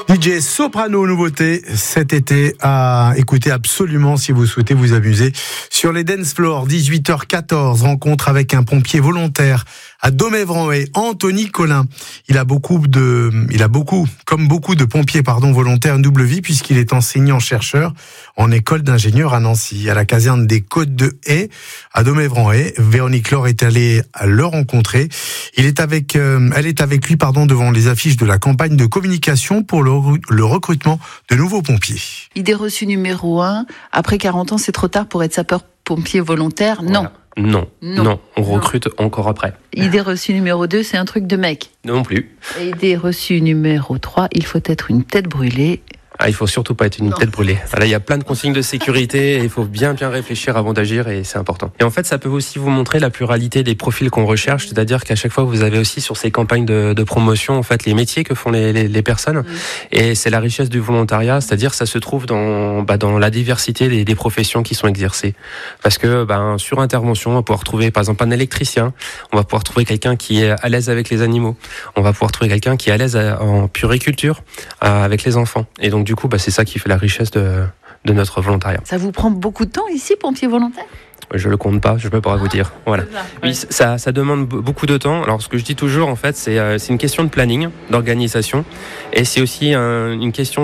DJ Soprano, nouveauté cet été à écouter absolument si vous souhaitez vous amuser sur les dance floors. 18h14, rencontre avec un pompier volontaire à Domèvre-en-Haye, Anthony Collin. Il a beaucoup, comme beaucoup de pompiers, volontaires, une double vie puisqu'il est enseignant-chercheur en école d'ingénieur à Nancy, à la caserne des Côtes de Haye, à Domèvre-en-Haye. Véronique Laure est allée le rencontrer. Elle est avec lui, devant les affiches de la campagne de communication pour le recrutement de nouveaux pompiers. Idée reçue numéro 1, après 40 ans, c'est trop tard pour être sapeur-pompier volontaire. Non. Voilà. Non, on recrute encore après. Idée reçue numéro 2, c'est un truc de mec. Non plus. Et idée reçue numéro 3, il faut être une tête brûlée. Il faut surtout pas être une tête brûlée. Là, il y a plein de consignes de sécurité et il faut bien réfléchir avant d'agir et c'est important. Et en fait, ça peut aussi vous montrer la pluralité des profils qu'on recherche, c'est-à-dire qu'à chaque fois, vous avez aussi sur ces campagnes de promotion, en fait, les métiers que font les personnes. Et c'est la richesse du volontariat, c'est-à-dire ça se trouve dans la diversité des professions qui sont exercées. Parce que sur intervention, on va pouvoir trouver par exemple un électricien, on va pouvoir trouver quelqu'un qui est à l'aise avec les animaux, on va pouvoir trouver quelqu'un qui est à l'aise en puériculture avec les enfants. Et donc du coup, c'est ça qui fait la richesse de notre volontariat. Ça vous prend beaucoup de temps ici, pompier volontaire ? Je le compte pas, je peux pas vous dire. Voilà. Oui, ça demande beaucoup de temps. Alors, ce que je dis toujours, en fait, c'est une question de planning, d'organisation, et c'est aussi une question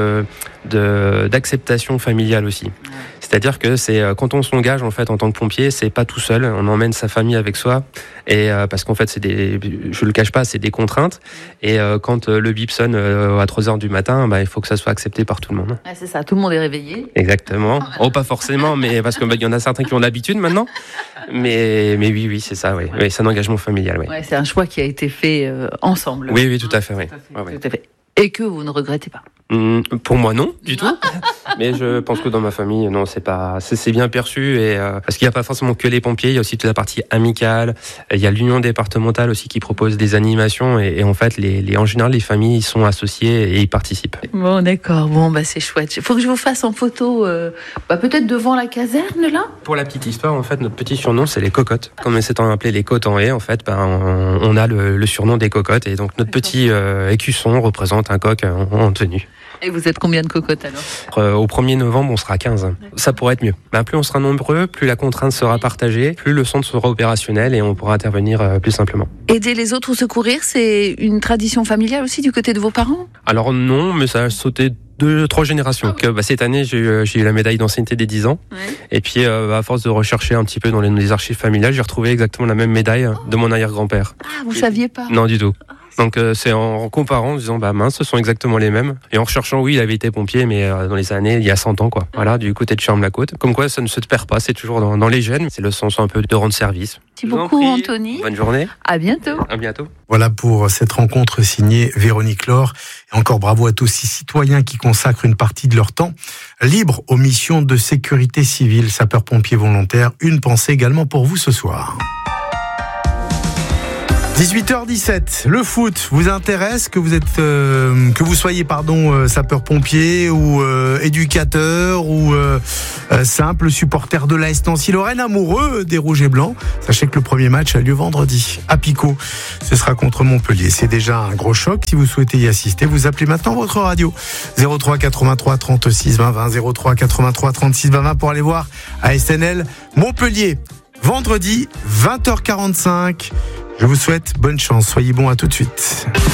d'acceptation familiale aussi. C'est-à-dire que c'est quand on s'engage en fait en tant que pompier, c'est pas tout seul, on emmène sa famille avec soi et parce qu'en fait je le cache pas, c'est des contraintes et quand le bip sonne à 3h du matin, il faut que ça soit accepté par tout le monde. Ouais, c'est ça, tout le monde est réveillé. Exactement. Pas forcément, mais parce que il y en a certains qui ont l'habitude maintenant. Mais oui, c'est ça, oui. Oui, c'est un engagement familial, oui. Ouais, c'est un choix qui a été fait ensemble. Oui, tout à fait, oui. Tout à fait. Et que vous ne regrettez pas. Pour moi, non, du tout. Mais je pense que dans ma famille, non, c'est bien perçu et parce qu'il n'y a pas forcément que les pompiers, il y a aussi toute la partie amicale. Il y a l'union départementale aussi qui propose des animations et en fait, en général, les familles sont associées et y participent. Bon, d'accord. Bon, c'est chouette. Il faut que je vous fasse en photo, peut-être devant la caserne là. Pour la petite histoire, en fait, notre petit surnom, c'est les cocottes. Comme c'est appelé les côtes en haie, en fait, on a le surnom des cocottes et donc notre petit écusson représente un coq en tenue. Et vous êtes combien de cocottes alors ? Au 1er novembre, on sera 15. Ça pourrait être mieux. Plus on sera nombreux, plus la contrainte sera partagée, plus le centre sera opérationnel et on pourra intervenir plus simplement. Aider les autres ou secourir, c'est une tradition familiale aussi du côté de vos parents ? Alors non, mais ça a sauté 2-3 générations. Cette année, j'ai eu la médaille d'ancienneté des 10 ans. Ouais. Et puis, à force de rechercher un petit peu dans les archives familiales, j'ai retrouvé exactement la même médaille de mon arrière-grand-père. Ah, vous saviez pas ? Non, du tout. Donc c'est en comparant, en disant mince, ce sont exactement les mêmes. Et en recherchant, oui, il avait été pompier, mais dans les années, il y a 100 ans, quoi. Voilà, du côté de Charmes-la-Côte. Comme quoi, ça ne se perd pas, c'est toujours dans les gènes. C'est le sens un peu de rendre service. Merci beaucoup, Anthony. Bonne journée. À bientôt. À bientôt. Voilà pour cette rencontre signée Véronique Laure. Et encore bravo à tous ces citoyens qui consacrent une partie de leur temps libre aux missions de sécurité civile, sapeurs-pompiers volontaires. Une pensée également pour vous ce soir. 18h17, le foot vous intéresse, que vous soyez sapeur-pompier ou éducateur ou simple supporter de l'AS Nancy-Lorraine, amoureux des Rouges et Blancs. Sachez que le premier match a lieu vendredi à Picot. Ce sera contre Montpellier. C'est déjà un gros choc. Si vous souhaitez y assister, vous appelez maintenant votre radio 03 83 36 20 20 03 83 36 20 20 pour aller voir ASNL Montpellier. Vendredi 20h45. Je vous souhaite bonne chance. Soyez bons, à tout de suite.